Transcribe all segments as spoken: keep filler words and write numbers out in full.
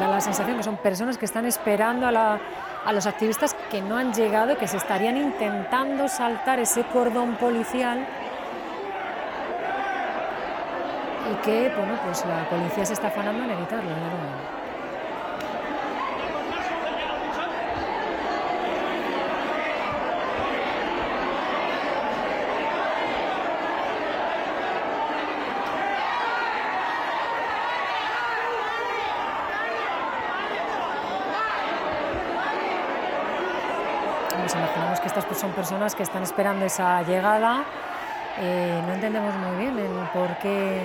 da la sensación que son personas que están esperando a, la, a los activistas que no han llegado, que se estarían intentando saltar ese cordón policial y que, bueno, pues la policía se está afanando en evitarlo, ¿no? Nos imaginamos que estas son personas que están esperando esa llegada. Eh, no entendemos muy bien el por qué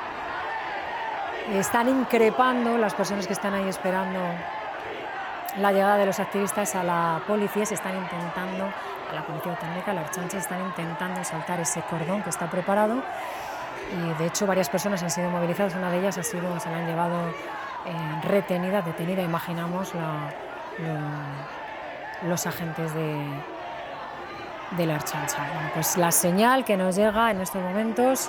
están increpando las personas que están ahí esperando la llegada de los activistas a la policía. Se están intentando, a la policía autonómica, a la Ertzaintza, están intentando saltar ese cordón que está preparado. Y de hecho varias personas han sido movilizadas. Una de ellas ha sido, se la han llevado eh, retenida, detenida, imaginamos, la, la los agentes de, de la Ertzaintza. Bueno, pues la señal que nos llega en estos momentos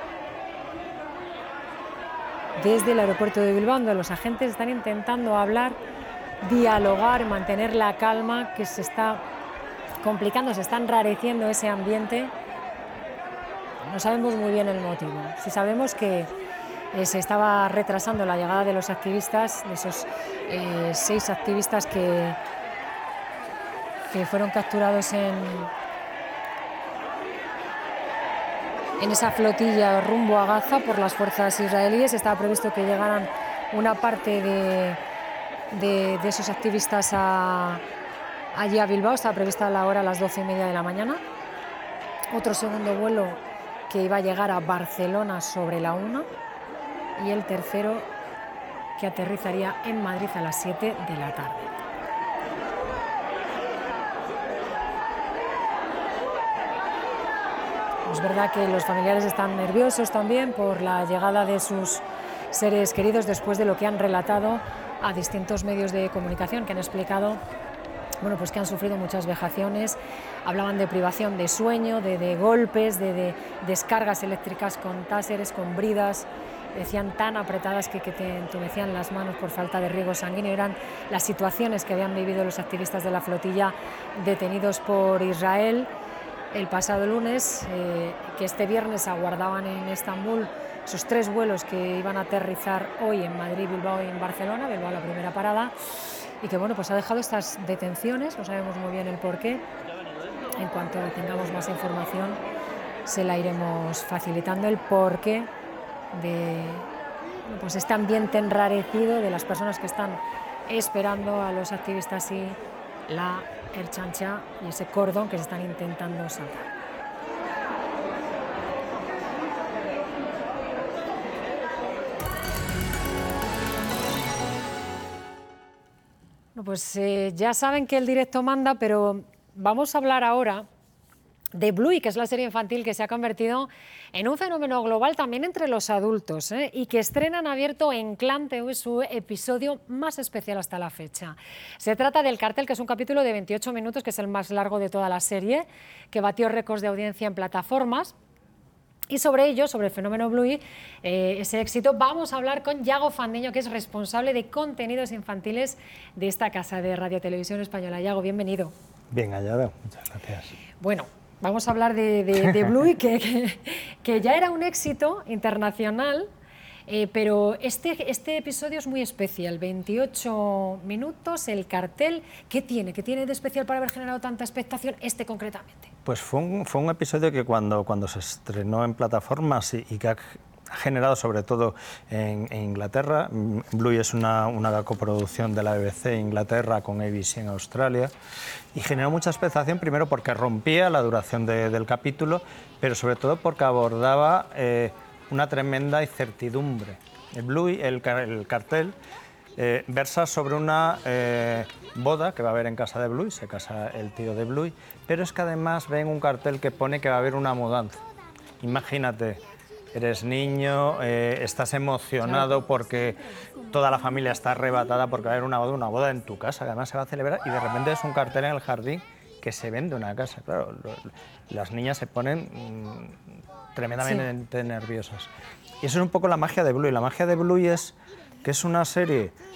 desde el aeropuerto de Bilbao, donde los agentes están intentando hablar, dialogar, mantener la calma, que se está complicando, se está enrareciendo ese ambiente. No sabemos muy bien el motivo. Sí sabemos que eh, se estaba retrasando la llegada de los activistas, de esos eh, seis activistas que que fueron capturados en, en esa flotilla rumbo a Gaza por las fuerzas israelíes. Estaba previsto que llegaran una parte de, de, de esos activistas a, allí a Bilbao, estaba prevista la hora a las doce y media de la mañana. Otro segundo vuelo que iba a llegar a Barcelona sobre la una y el tercero que aterrizaría en Madrid a las siete de la tarde. Es verdad que los familiares están nerviosos también por la llegada de sus seres queridos después de lo que han relatado a distintos medios de comunicación, que han explicado, bueno, pues que han sufrido muchas vejaciones. Hablaban de privación de sueño, de, de golpes, de, de descargas eléctricas con táseres, con bridas, decían tan apretadas que, que te entumecían las manos por falta de riego sanguíneo. Eran las situaciones que habían vivido los activistas de la flotilla detenidos por Israel el pasado lunes, eh, que este viernes aguardaban en Estambul esos tres vuelos que iban a aterrizar hoy en Madrid, Bilbao y en Barcelona, Bilbao la primera parada, y que bueno, pues ha dejado estas detenciones, no sabemos muy bien el porqué. En cuanto tengamos más información se la iremos facilitando, el porqué de bueno, pues este ambiente enrarecido de las personas que están esperando a los activistas y la Ertzaintza y ese cordón que se están intentando saltar. Bueno, pues eh, ya saben que el directo manda, pero vamos a hablar ahora de Bluey, que es la serie infantil que se ha convertido en un fenómeno global también entre los adultos, ¿eh? y que estrena en abierto en Clan T V su episodio más especial hasta la fecha. Se trata del Cartel, que es un capítulo de veintiocho minutos, que es el más largo de toda la serie, que batió récords de audiencia en plataformas. Y sobre ello, sobre el fenómeno Bluey, eh, ese éxito, vamos a hablar con Yago Fandiño, que es responsable de contenidos infantiles de esta casa de Radio Televisión Española. Yago, bienvenido. Bien hallado, muchas gracias. Bueno, vamos a hablar de, de, de Bluey, que, que, que ya era un éxito internacional, eh, pero este, este episodio es muy especial, veintiocho minutos, el cartel. ¿Qué tiene? ¿Qué tiene de especial para haber generado tanta expectación este concretamente? Pues fue un, fue un episodio que cuando, cuando se estrenó en plataformas y, y que ha generado sobre todo en, en Inglaterra, Bluey es una, una coproducción de la B B C Inglaterra con A B C en Australia, y generó mucha expectación, primero porque rompía la duración de, del capítulo, pero sobre todo porque abordaba eh, una tremenda incertidumbre. El Bluey, el, el cartel, eh, versa sobre una eh, boda que va a haber en casa de Bluey, se casa el tío de Bluey, pero es que además ven un cartel que pone que va a haber una mudanza. Imagínate, eres niño, eh, estás emocionado porque toda la familia está arrebatada porque va a haber una boda, una boda en tu casa, que además se va a celebrar, y de repente es un cartel en el jardín que se vende una casa. Claro, lo, las niñas se ponen mmm, tremendamente sí. nerviosas. Y eso es un poco la magia de Bluey. La magia de Bluey es que es una serie